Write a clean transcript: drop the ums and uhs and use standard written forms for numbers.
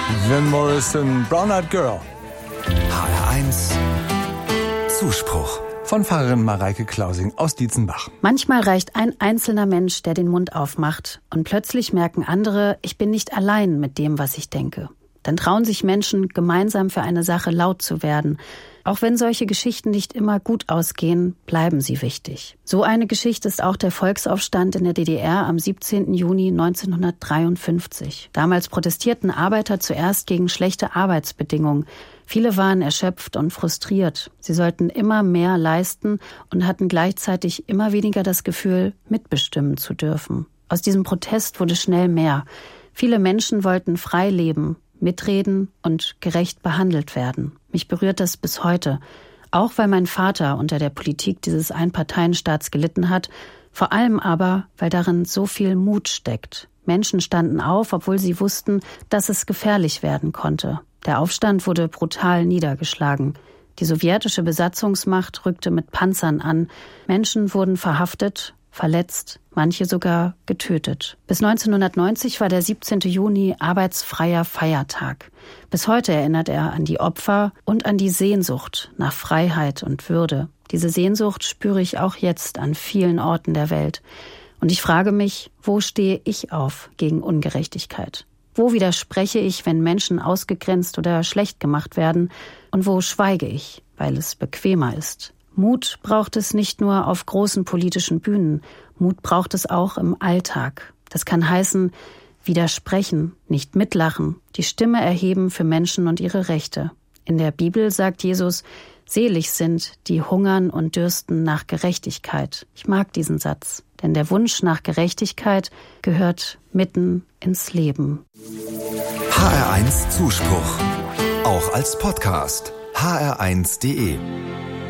Van Morrison, Brown Eyed Girl. HR1 Zuspruch. Von Pfarrerin Mareike Klausing aus Dietzenbach. Manchmal reicht ein einzelner Mensch, der den Mund aufmacht. Und plötzlich merken andere, ich bin nicht allein mit dem, was ich denke. Dann trauen sich Menschen, gemeinsam für eine Sache laut zu werden. Auch wenn solche Geschichten nicht immer gut ausgehen, bleiben sie wichtig. So eine Geschichte ist auch der Volksaufstand in der DDR am 17. Juni 1953. Damals protestierten Arbeiter zuerst gegen schlechte Arbeitsbedingungen. Viele waren erschöpft und frustriert. Sie sollten immer mehr leisten und hatten gleichzeitig immer weniger das Gefühl, mitbestimmen zu dürfen. Aus diesem Protest wurde schnell mehr. Viele Menschen wollten frei leben, mitreden und gerecht behandelt werden. Mich berührt das bis heute. Auch weil mein Vater unter der Politik dieses Einparteienstaats gelitten hat, vor allem aber, weil darin so viel Mut steckt. Menschen standen auf, obwohl sie wussten, dass es gefährlich werden konnte. Der Aufstand wurde brutal niedergeschlagen. Die sowjetische Besatzungsmacht rückte mit Panzern an. Menschen wurden verhaftet, verletzt, manche sogar getötet. Bis 1990 war der 17. Juni arbeitsfreier Feiertag. Bis heute erinnert er an die Opfer und an die Sehnsucht nach Freiheit und Würde. Diese Sehnsucht spüre ich auch jetzt an vielen Orten der Welt. Und ich frage mich, wo stehe ich auf gegen Ungerechtigkeit? Wo widerspreche ich, wenn Menschen ausgegrenzt oder schlecht gemacht werden? Und wo schweige ich, weil es bequemer ist? Mut braucht es nicht nur auf großen politischen Bühnen. Mut braucht es auch im Alltag. Das kann heißen, widersprechen, nicht mitlachen, die Stimme erheben für Menschen und ihre Rechte. In der Bibel sagt Jesus, selig sind, die hungern und dürsten nach Gerechtigkeit. Ich mag diesen Satz, denn der Wunsch nach Gerechtigkeit gehört mitten ins Leben. HR1 Zuspruch. Auch als Podcast. hr1.de